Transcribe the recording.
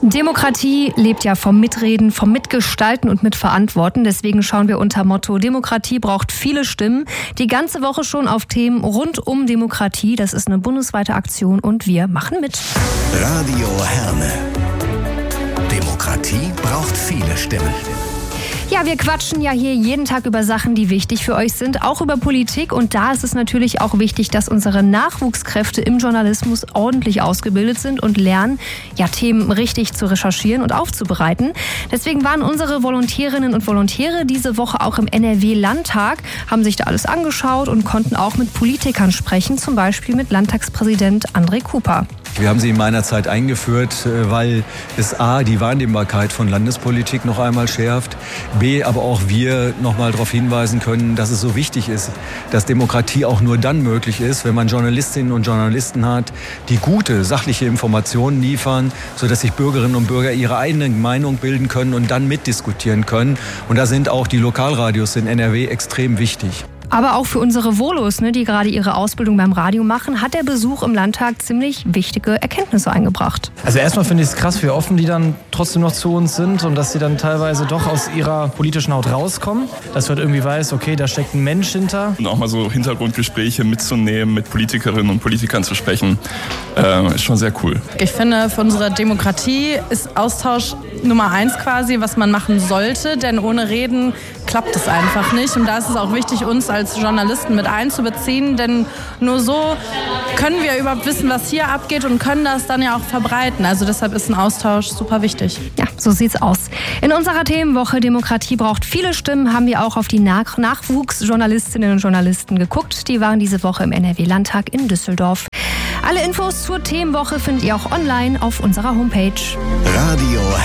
Demokratie lebt ja vom Mitreden, vom Mitgestalten und Mitverantworten. Deswegen schauen wir unter Motto Demokratie braucht viele Stimmen die ganze Woche schon auf Themen rund um Demokratie. Das ist eine bundesweite Aktion und wir machen mit. Radio Herne. Demokratie braucht viele Stimmen. Ja, wir quatschen ja hier jeden Tag über Sachen, die wichtig für euch sind, auch über Politik. Und da ist es natürlich auch wichtig, dass unsere Nachwuchskräfte im Journalismus ordentlich ausgebildet sind und lernen, ja, Themen richtig zu recherchieren und aufzubereiten. Deswegen waren unsere Volontärinnen und Volontäre diese Woche auch im NRW-Landtag, haben sich da alles angeschaut und konnten auch mit Politikern sprechen, zum Beispiel mit Landtagspräsident André Cooper. Wir haben sie in meiner Zeit eingeführt, weil es A, die Wahrnehmbarkeit von Landespolitik noch einmal schärft, B, aber auch wir noch mal darauf hinweisen können, dass es so wichtig ist, dass Demokratie auch nur dann möglich ist, wenn man Journalistinnen und Journalisten hat, die gute, sachliche Informationen liefern, sodass sich Bürgerinnen und Bürger ihre eigene Meinung bilden können und dann mitdiskutieren können. Und da sind auch die Lokalradios in NRW extrem wichtig. Aber auch für unsere Volos, die gerade ihre Ausbildung beim Radio machen, hat der Besuch im Landtag ziemlich wichtige Erkenntnisse eingebracht. Also erstmal finde ich es krass, wie offen die dann trotzdem noch zu uns sind und dass sie dann teilweise doch aus ihrer politischen Haut rauskommen. Dass man irgendwie weiß, okay, da steckt ein Mensch hinter. Und auch mal so Hintergrundgespräche mitzunehmen, mit Politikerinnen und Politikern zu sprechen, ist schon sehr cool. Ich finde, für unsere Demokratie ist Austausch Nummer 1 quasi, was man machen sollte, denn ohne Reden klappt es einfach nicht. Und da ist es auch wichtig, uns als Journalisten mit einzubeziehen, denn nur so können wir überhaupt wissen, was hier abgeht und können das dann ja auch verbreiten. Also deshalb ist ein Austausch super wichtig. Ja, so sieht's aus. In unserer Themenwoche Demokratie braucht viele Stimmen haben wir auch auf die Nachwuchsjournalistinnen und Journalisten geguckt. Die waren diese Woche im NRW-Landtag in Düsseldorf. Alle Infos zur Themenwoche findet ihr auch online auf unserer Homepage. Radio